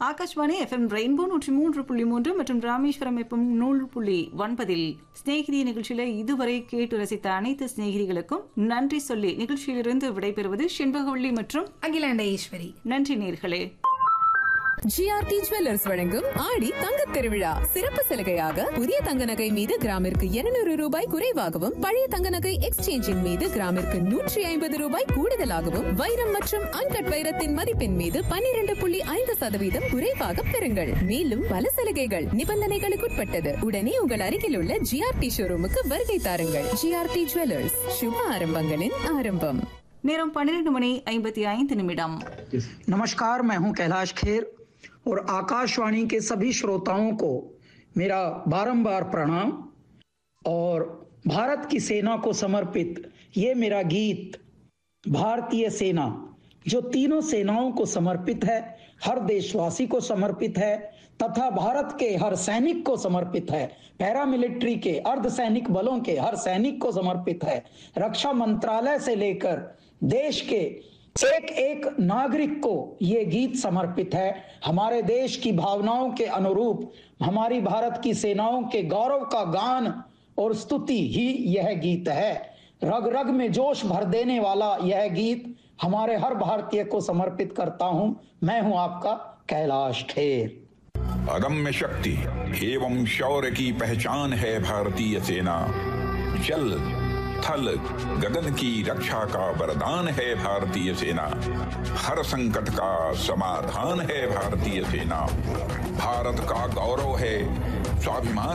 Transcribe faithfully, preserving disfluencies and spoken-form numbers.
Akashvani FM rainbow நூற்றி மூன்று புள்ளி மூன்று மற்றும் ராமேஸ்வரம் எஃப்எம் நூறு புள்ளி ஒன்பதில் ஸ்நேகிதி நிகழ்ச்சியில இதுவரை கேட்டு ரசித்த அனைத்து ஸ்நேகிதிகளுக்கும் நன்றி சொல்லி நிகழ்ச்சியிலிருந்து விடைபெறுவது செண்பகவள்ளி மற்றும் அகிலாண்ட ஈஸ்வரி. நன்றி நேர்களே. ஜிஆர்டி ஜுவல்லர்ஸ் வழங்கும் ஆடி தங்கத் திருவிழா சிறப்பு சலுகையாக புதிய தங்க நகை மீது கிராமிற்கு இருநூறு ரூபாய் குறைவாகவும் பழைய தங்க நகை எக்ஸ்சேஞ்சின் மீது கிராமிற்கு நூற்றி ஐம்பது ரூபாய் கூடுதலாகவும் வைரம் மற்றும் அன்கட் வைரத்தின் மதிப்பின் மீது பன்னிரண்டு புள்ளி ஐந்து சதவீதம் குறைவாக பெறுங்கள். மேலும் பல சலுகைகள் நிபந்தனைகளுக்குட்பட்டது. உடனே உங்கள் அருகில் உள்ள ஜிஆர்டி ஷோரூமுக்கு வருகை தாருங்கள். ஜிஆர்டி ஜுவல்லர்ஸ், சுப ஆரம்பங்களின் ஆரம்பம். நேரம் பன்னிரண்டு மணி ஐம்பத்தி ஐந்து நிமிடம். नमस्कार, मैं हूं कैलाश खेर और आकाशवाणी के सभी श्रोताओं को मेरा बारंबार प्रणाम। और भारत की सेना को समर्पित ये मेरा गीत भारतीय सेना, जो तीनों सेनाओं को समर्पित है, हर देशवासी को समर्पित है तथा भारत के हर सैनिक को समर्पित है, पैरामिलिट्री के अर्धसैनिक बलों के हर सैनिक को समर्पित है, रक्षा मंत्रालय से लेकर देश के एक एक नागरिक को ये गीत समर्पित है। हमारे देश की भावनाओं के अनुरूप हमारी भारत की सेनाओं के गौरव का गान और स्तुति ही यह गीत है। रग रग में जोश भर देने वाला यह गीत हमारे हर भारतीय को समर्पित करता हूं। मैं हूं आपका कैलाश खेर। अदम्य शक्ति एवं शौर्य की पहचान है भारतीय सेना। जल थल गगन की रक्षा का वरदान है भारतीय सेना। हर संकट का समाधान है भारतीय सेना। भारत का गौरव है, स्वाभिमान